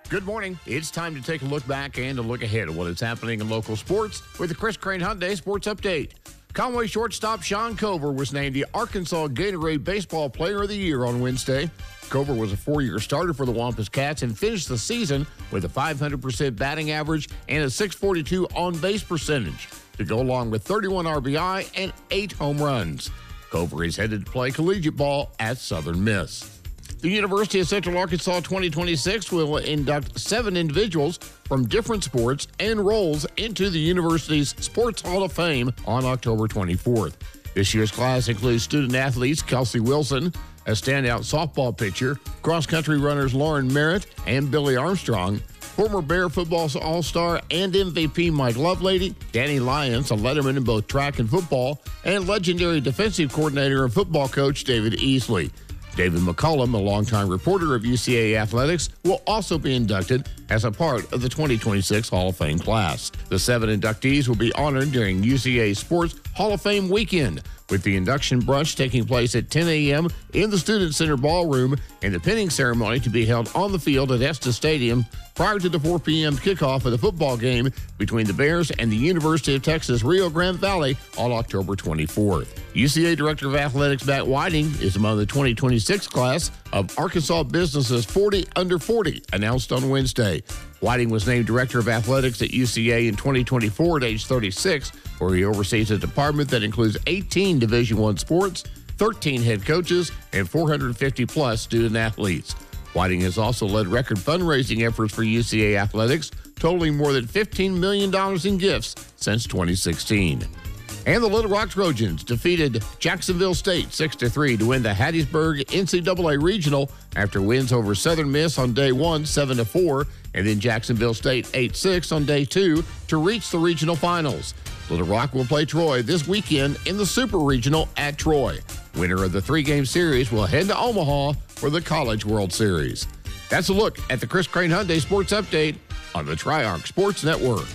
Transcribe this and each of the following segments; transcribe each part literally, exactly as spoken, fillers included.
Good morning. It's time to take a look back and a look ahead at what is happening in local sports with the Chris Crane Hyundai Sports Update. Conway shortstop Sean Cover was named the Arkansas Gatorade Baseball Player of the Year on Wednesday. Cover was a four-year starter for the Wampus Cats and finished the season with a five hundred percent batting average and a six forty-two on-base percentage to go along with thirty-one R B I and eight home runs. Cover is headed to play collegiate ball at Southern Miss. The University of Central Arkansas twenty twenty-six will induct seven individuals from different sports and roles into the university's Sports Hall of Fame on October twenty-fourth. This year's class includes student athletes Kelsey Wilson, a standout softball pitcher, cross-country runners Lauren Merritt and Billy Armstrong, former Bear football all-star and M V P Mike Lovelady, Danny Lyons, a letterman in both track and football, and legendary defensive coordinator and football coach David Easley. David McCullum, a longtime reporter of U C A Athletics, will also be inducted as a part of the twenty twenty-six Hall of Fame class. The seven inductees will be honored during U C A Sports Hall of Fame weekend, with the induction brunch taking place at ten a.m. in the Student Center Ballroom and the pinning ceremony to be held on the field at Estes Stadium prior to the four p.m. kickoff of the football game between the Bears and the University of Texas Rio Grande Valley on October twenty-fourth. U C A Director of Athletics Matt Whiting is among the twenty twenty-six class of Arkansas Business's forty under forty, announced on Wednesday. Whiting was named Director of Athletics at U C A in twenty twenty-four at age thirty-six, where he oversees a department that includes eighteen Division I sports, thirteen head coaches, and four hundred fifty plus student athletes. Whiting has also led record fundraising efforts for U C A Athletics, totaling more than fifteen million dollars in gifts since twenty sixteen. And the Little Rock Trojans defeated Jacksonville State six to three to win the Hattiesburg N C double A Regional after wins over Southern Miss on day one, seven to four, and then Jacksonville State eight six on day two to reach the regional finals. Little Rock will play Troy this weekend in the Super Regional at Troy. Winner of the three-game series will head to Omaha for the College World Series. That's a look at the Chris Crane Hyundai Sports Update on the Triarch Sports Network.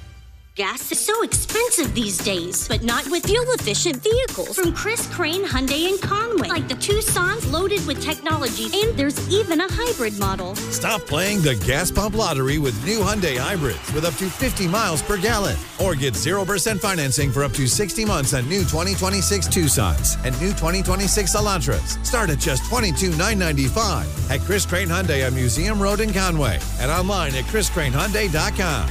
Gas is so expensive these days, but not with fuel-efficient vehicles from Chris Crane Hyundai in Conway, like the Tucson's loaded with technology, and there's even a hybrid model. Stop playing the gas pump lottery with new Hyundai hybrids with up to fifty miles per gallon, or get zero percent financing for up to sixty months on new twenty twenty-six Tucsons and new twenty twenty-six Elantras. Start at just twenty-two thousand nine hundred ninety-five dollars at Chris Crane Hyundai on Museum Road in Conway and online at chris crane hyundai dot com.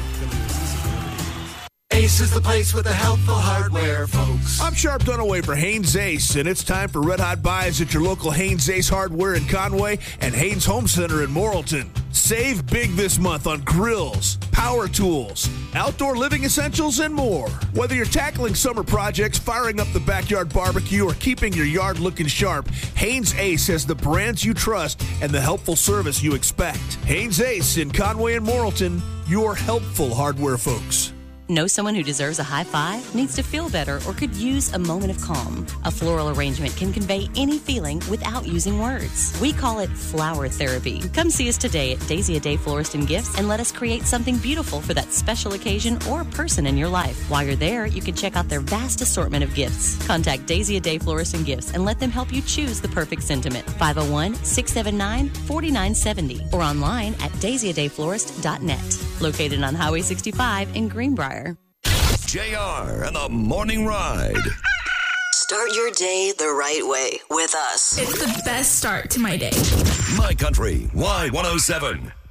Ace is the place with the helpful hardware, folks. I'm Sharp Dunaway for Haynes Ace, and it's time for Red Hot Buys at your local Haynes Ace Hardware in Conway and Haynes Home Center in Morrilton. Save big this month on grills, power tools, outdoor living essentials, and more. Whether you're tackling summer projects, firing up the backyard barbecue, or keeping your yard looking sharp, Haynes Ace has the brands you trust and the helpful service you expect. Haynes Ace in Conway and Morrilton, your helpful hardware folks. Know someone who deserves a high five, needs to feel better, or could use a moment of calm? A floral arrangement can convey any feeling without using words. We call it flower therapy. Come see us today at Daisy a Day Florist and Gifts and let us create something beautiful for that special occasion or person in your life. While you're there, you can check out their vast assortment of gifts. Contact Daisy a Day Florist and Gifts and let them help you choose the perfect sentiment. five oh one, six seven nine, four nine seven oh or online at daisy a day florist dot net. Located on Highway sixty-five in Greenbrier. J R and the Morning Ride. Start your day the right way with us. It's the best start to my day. My Country Y one oh seven.